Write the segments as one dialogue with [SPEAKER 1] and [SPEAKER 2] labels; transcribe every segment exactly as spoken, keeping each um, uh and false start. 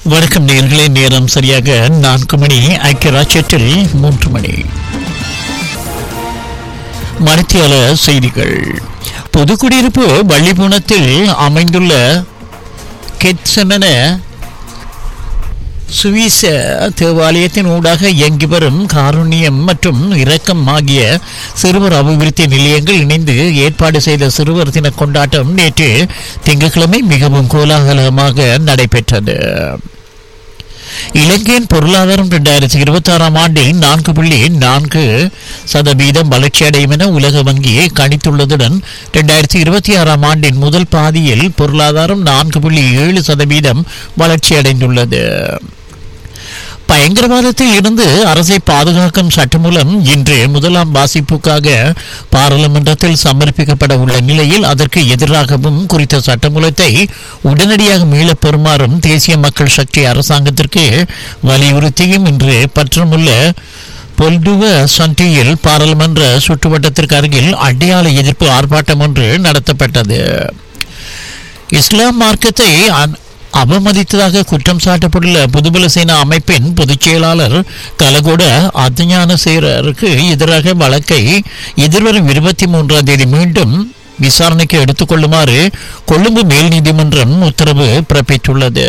[SPEAKER 1] வணக்கம் நேயர்களே, நேரம் சரியாக நான்கு மணி. ஐக்கிய ராஜ்யத்தில் மூன்று மணி. மணித்தியால செய்திகள். பொதுக்குடியிருப்பு வள்ளிபுணத்தில் அமைந்துள்ள கெட்செமன சுவிச தேவாலயத்தின் ஊடாக இயங்கி வரும் காருண்யம் மற்றும் இரக்கம் ஆகிய சிறுவர் அபிவிருத்தி நிலையங்கள் இணைந்து ஏற்பாடு செய்த சிறுவர் தின கொண்டாட்டம் நேற்று திங்கட்கிழமை மிகவும் கோலாகலமாக நடைபெற்றது. இலங்கையின் பொருளாதாரம் இரண்டாயிரத்தி இருபத்தி ஆறாம் ஆண்டில் நான்கு புள்ளி நான்கு சதவீதம் வளர்ச்சியடையும் என உலக வங்கி கணித்துள்ளதுடன் இரண்டாயிரத்தி இருபத்தி ஆறாம் ஆண்டின் முதல் பாதியில் பொருளாதாரம் நான்கு புள்ளி ஏழு சதவீதம் வளர்ச்சியடைந்துள்ளது. பயங்கரவாதத்தில் இருந்து அரசை பாதுகாக்கும் சட்டமூலம் இன்று முதலாம் வாசிப்புக்காக பாராளுமன்றத்தில் சமர்ப்பிக்கப்பட உள்ள நிலையில் அதற்கு எதிராகவும் குறித்த சட்டமூலத்தை உடனடியாக மீளப் பெறுமாறும் தேசிய மக்கள் சக்தி அரசாங்கத்திற்கு வலியுறுத்தியும் இன்று பற்றமுள்ள பொல்டுவ சண்டியில் பாராளுமன்ற சுற்றுவட்டத்திற்கு அருகில் அடையாள எதிர்ப்பு ஆர்ப்பாட்டம் ஒன்று நடத்தப்பட்டது. இஸ்லாம் மார்க்கத்தை அவமதித்ததாக குற்றம் சாட்டப்பட்டுள்ள பொதுபல சேனா அமைப்பின் பொதுச் செயலாளர் கலகொட அத்ஞான சேரருக்கு எதிராக வழக்கை எதிர்வரும் இருபத்தி மூன்றாம் தேதி மீண்டும் விசாரணைக்கு எடுத்துக் கொள்ளுமாறு கொழும்பு மேல் நீதிமன்றம் உத்தரவு பிறப்பித்துள்ளது.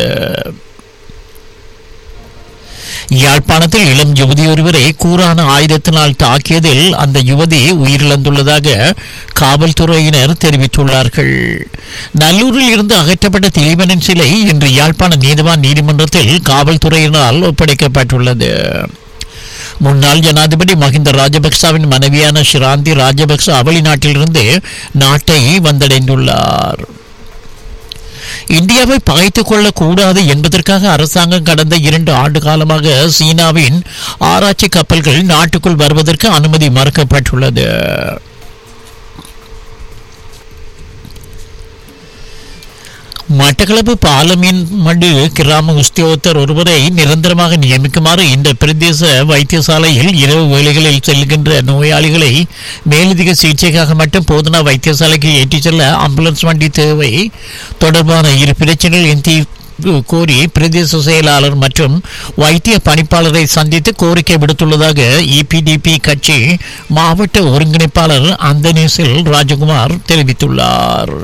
[SPEAKER 1] யாழ்ப்பாணத்தில் இளம் யுவதி ஒருவரை கூரான ஆயுதத்தினால் தாக்கியதில் அந்த யுவதி உயிரிழந்துள்ளதாக காவல்துறையினர் தெரிவித்துள்ளார்கள். நல்லூரில் இருந்து அகற்றப்பட்ட திலீபனின் சிலை இன்று யாழ்ப்பாண நீதிவான் நீதிமன்றத்தில் காவல்துறையினரால் ஒப்படைக்கப்பட்டுள்ளது. முன்னாள் ஜனாதிபதி மஹிந்த ராஜபக்சவின் மனைவியான ஷிராந்தி ராஜபக்ச அவளி நாட்டிலிருந்து நாட்டை வந்தடைந்துள்ளார். இந்தியாவை பகைத்துக் கொள்ளக் கூடாது என்பதற்காக அரசாங்கம் கடந்த இரண்டு ஆண்டு காலமாக சீனாவின் ஆராய்ச்சி கப்பல்கள் நாட்டுக்குள் வருவதற்கு அனுமதி மறுக்கப்பட்டுள்ளது. மட்டக்களப்பு பாலமீன் மடு கிராம உத்தியோகத்தர் ஒருவரை நிரந்தரமாக நியமிக்குமாறு இந்த பிரதேச வைத்தியசாலையில் இரவு வேளைகளில் செல்கின்ற நோயாளிகளை மேலதிக சிகிச்சைக்காக மட்டும் போதனா வைத்தியசாலைக்கு ஏற்றிச் செல்ல ஆம்புலன்ஸ் வண்டி தேவை தொடர்பான இரு பிரச்சனைகள் கோரி பிரதேச செயலாளர் மற்றும் வைத்திய பணிப்பாளரை சந்தித்து கோரிக்கை விடுத்துள்ளதாக இபிடிபி கட்சி மாவட்ட ஒருங்கிணைப்பாளர் அந்தனேசில் ராஜகுமார் தெரிவித்துள்ளார்.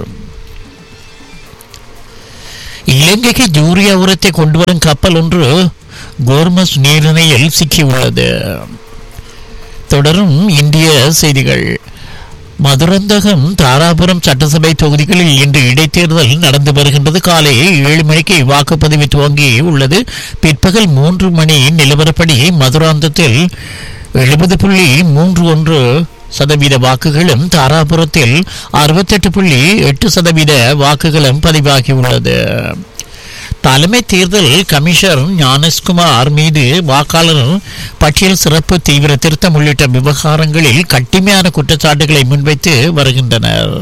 [SPEAKER 1] இலங்கைக்கு யூரியா உரத்தை கொண்டு வரும் கப்பல் ஒன்று கோர்மஸ் நீரிணையில் சிக்கியுள்ளது. தொடரும் இந்திய செய்திகள். மதுரந்தகம் தாராபுரம் சட்டசபை தொகுதிகளில் இன்று இடைத்தேர்தல் நடந்து வருகின்றது. காலை ஏழு மணிக்கு வாக்குப்பதிவு துவங்கி உள்ளது. பிற்பகல் மூன்று மணி நிலவரப்படி மதுராந்தத்தில் எழுபது புள்ளி மூன்று ஒன்று சதவீத வாக்குகளும் தாராபுரத்தில் அறுபத்தி எட்டு புள்ளி எட்டு சதவீத வாக்குகளும் பதிவாகியுள்ளது. தலைமை தேர்தல் கமிஷனர் ஞானேஷ்குமார் மீது வாக்காளர் பட்டியல் சிறப்பு தீவிர திருத்தம் உள்ளிட்ட விவகாரங்களில் கடுமையான குற்றச்சாட்டுகளை முன்வைத்து வருகின்றனர்.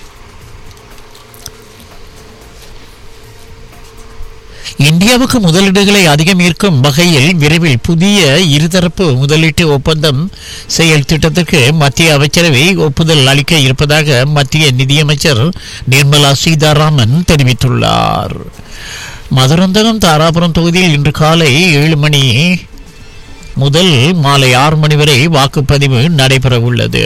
[SPEAKER 1] இந்தியாவுக்கு முதலீடுகளை அதிகம் ஈர்க்கும் வகையில் விரைவில் புதிய இருதரப்பு முதலீட்டு ஒப்பந்தம் செயல் திட்டத்திற்கு மத்திய அமைச்சரவை ஒப்புதல் அளிக்க இருப்பதாக மத்திய நிதியமைச்சர் நிர்மலா சீதாராமன் தெரிவித்துள்ளார். மதுரந்தகம் தாராபுரம் தொகுதியில் இன்று காலை ஏழு மணி முதல் மாலை ஆறு மணி வரை வாக்குப்பதிவு நடைபெற உள்ளது.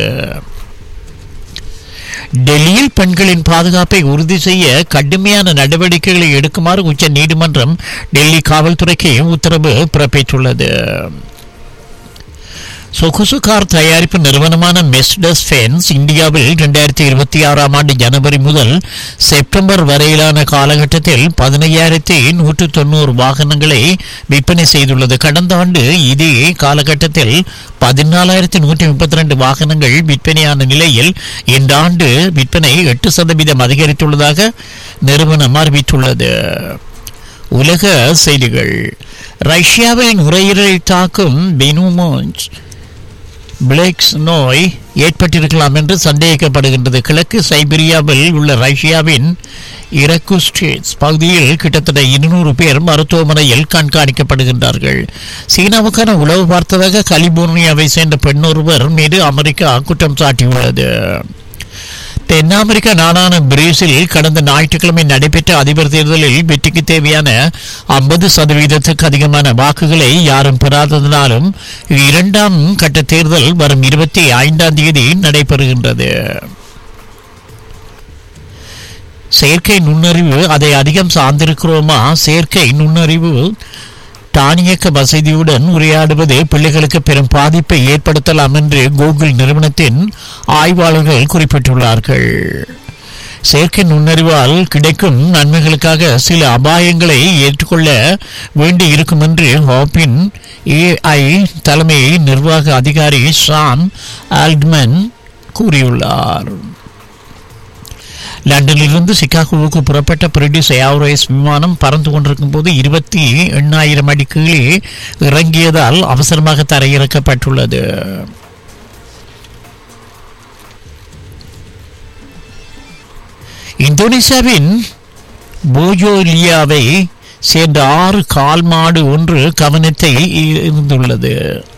[SPEAKER 1] டெல்லியில் பெண்களின் பாதுகாப்பை உறுதி செய்ய கடுமையான நடவடிக்கைகளை எடுக்குமாறு உச்ச நீதிமன்றம் டெல்லி காவல்துறைக்கு உத்தரவு பிறப்பித்துள்ளது. சொகுசு கார் தயாரிப்பு நிறுவனமான மெர்சிடஸ் பென்ஸ் இந்தியாவில் இரண்டாயிரத்தி இருபத்தி ஆறாம் ஆண்டு ஜனவரி முதல் செப்டம்பர் வரையிலான காலகட்டத்தில் பதினையாயிரத்தி நூற்று தொண்ணூறு வாகனங்களை விற்பனை செய்துள்ளது. கடந்த ஆண்டு இதே காலகட்டத்தில் பதினாலாயிரத்தி நூற்றி முப்பத்தி ரெண்டு வாகனங்கள் விற்பனையான நிலையில் இந்த ஆண்டு விற்பனை எட்டு சதவீதம் அதிகரித்துள்ளதாக நிறுவனம் அறிவித்துள்ளது. உலக செய்திகள். ரஷ்யாவில் நுரையீரலை தாக்கும் பெனுமோஞ்ச் பிளேக்ஸ் நோய் ஏற்பட்டிருக்கலாம் என்று சந்தேகிக்கப்படுகின்றது. கிழக்கு சைபீரியாவில் உள்ள ரஷ்யாவின் இரகுஸ்டேட்ஸ் பகுதியில் கிட்டத்தட்ட இருநூறு பேர் மருத்துவமனையில் கண்காணிக்கப்படுகின்றார்கள். சீனாவுக்கான உளவு பார்த்ததாக கலிபோர்னியாவை சேர்ந்த பெண்ணொருவர் மீது அமெரிக்கா குற்றம் சாட்டியுள்ளது. தென் அமெரிக்க நாடான பிரேசில் கடந்த ஞாயிற்றுக்கிழமை நடைபெற்ற அதிபர் தேர்தலில் வெற்றிக்கு தேவையான ஐம்பது சதவீதத்துக்கு அதிகமான வாக்குகளை யாரும் பெறாததினாலும் இரண்டாம் கட்ட தேர்தல் வரும் இருபத்தி ஐந்தாம் தேதி நடைபெறுகின்றது. செயற்கை நுண்ணறிவு அதை அதிகம் சார்ந்திருக்கிறோமா? செயற்கை நுண்ணறிவு தானியக்க வசதியுடன் உரையாடுவது பிள்ளைகளுக்கு பெரும் பாதிப்பை ஏற்படுத்தலாம் என்று கூகுள் நிறுவனத்தின் ஆய்வாளர்கள் குறிப்பிட்டுள்ளார்கள். செயற்கை நுண்ணறிவால் கிடைக்கும் நன்மைகளுக்காக சில அபாயங்களை ஏற்றுக்கொள்ள வேண்டி இருக்கும் என்று ஓப்பன் ஏஐ தலைமை நிர்வாக அதிகாரி சாம் ஆல்ட்மன் கூறியுள்ளார். லண்டனிலிருந்து சிகாகோவுக்கு புறப்பட்ட பிரிட்டிஷ் ஏர்வேஸ் விமானம் பறந்து கொண்டிருக்கும் போது இருபத்தி எண்ணாயிரம் அடி கீழே இறங்கியதால் அவசரமாக தரையிறக்கப்பட்டுள்ளது. இந்தோனேசியாவின் போஜோலியாவை சேர்ந்த ஆறு கால் மாடு ஒன்று கவனத்தை இருந்துள்ளது.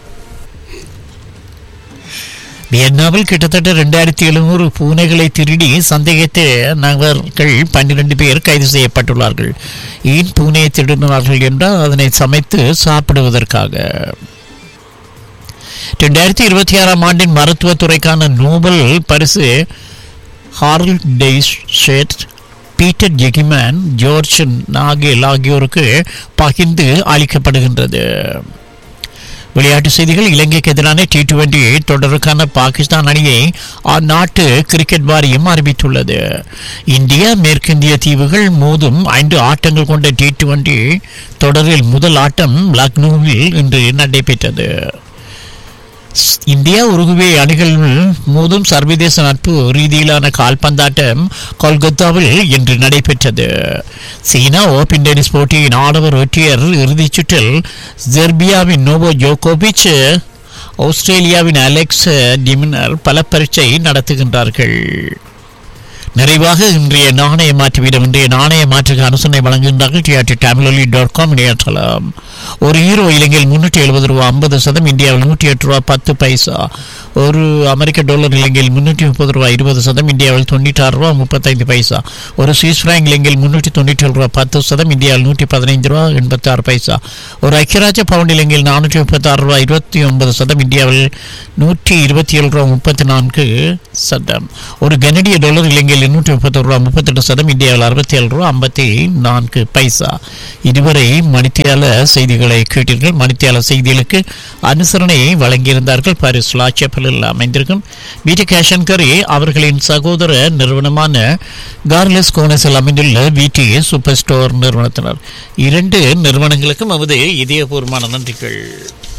[SPEAKER 1] வியட்நாமில் கிட்டத்தட்ட இரண்டாயிரத்தி எழுநூறு பூனைகளை திருடி சந்தேகித்த நபர்கள் பன்னிரண்டு பேர் கைது செய்யப்பட்டுள்ளார்கள். ஏன் பூனையை திருடினார்கள் என்றால் அதனை சமைத்து சாப்பிடுவதற்காக. இரண்டாயிரத்தி இருபத்தி ஆறாம் ஆண்டின் மருத்துவத்துறைக்கான நோபல் பரிசு ஹார்ல் டெய்ஸ்டெட், பீட்டர் ஜெகிமேன், ஜோர்ஜ் நாகேல் ஆகியோருக்கு பகிர்ந்து அளிக்கப்படுகின்றது. விளையாட்டு செய்திகள். இலங்கைக்கு எதிரான டி டுவெண்டி தொடருக்கான பாகிஸ்தான் அணியை அந்நாட்டு கிரிக்கெட் வாரியம் அறிவித்துள்ளது. இந்தியா மேற்கிந்திய தீவுகள் மோதும் ஐந்து ஆட்டங்கள் கொண்ட டி டுவெண்டி தொடரில் முதல் ஆட்டம் லக்னோவில் இன்று நடைபெற்றது. இந்தியா உருகுவே அணிகள் மோதும் சர்வதேச நட்பு ரீதியிலான கால்பந்தாட்டம் கொல்கத்தாவில் இன்று நடைபெற்றது. சீனா ஓபன் டென்னிஸ் போட்டியின் ஆடவர் ஒற்றையர் இறுதிச் சுற்றில் செர்பியாவின் நோவோ ஜோகோவிச், ஆஸ்திரேலியாவின் அலெக்ஸ் டிமினர் பல பரீட்சை நடத்துகின்றார்கள். நிறைவாக இன்றைய நாணய மாற்று வீதம். இன்றைய நாணய மாற்றுக்கு அனுசரணை வழங்குகின்றார்கள் டிஆர்டி தமிழொலி டாட் காம் இணையதளம். ஒரு ஹீரோ இலங்கையில் முன்னூற்றி எழுபது ரூபா ஐம்பது சதம், இந்தியாவில் நூற்றி எட்டு ரூபா பத்து பைசா. ஒரு அமெரிக்க டாலர் இலங்கையில் முன்னூற்றி முப்பது ரூபா இருபது சதம், இந்தியாவில் தொண்ணூற்றி ஆறு ரூபா முப்பத்தைந்து பைசா. ஒரு சுவிஸ் பிராங்க் இலங்கையில் முன்னூற்றி தொண்ணூற்றி ஏழு ரூபா பத்து சதம், இந்தியாவில் நூற்றி பதினைந்து ரூபா எண்பத்தி ஆறு பைசா. ஒரு ஐக்கியராஜ்ய பவுண்ட் இலங்கையில் நானூற்றி முப்பத்தி ஆறு ரூபா இருபத்தி ஒன்பது சதம், இந்தியாவில் நூற்றி இருபத்தி ஏழு ரூபா முப்பத்தி நான்கு சதம். ஒரு கனடிய டாலர் இலங்கையில் எண்ணூற்றி முப்பத்தி ரூபா முப்பத்தி எட்டு சதம், இந்தியாவில் அறுபத்தி ஏழு ரூபா ஐம்பத்தி நான்கு பைசா. இதுவரை மணித்தியால செய்திகளை கேட்டீர்கள். மணித்தியால செய்திகளுக்கு அனுசரணையை வழங்கியிருந்தார்கள் பாரிஸ் லாச்சப்பலில் அமைந்திருக்கும் வீட்டு கேஷன்கரி அவர்களின் சகோதர நிறுவனமான கார்லெஸ் கோனஸில் அமைந்துள்ள வீட்டி சூப்பர் ஸ்டோர் நிறுவனத்தினர். இரண்டு நிறுவனங்களுக்கும் அவரது இதயபூர்வமான நன்றிகள்.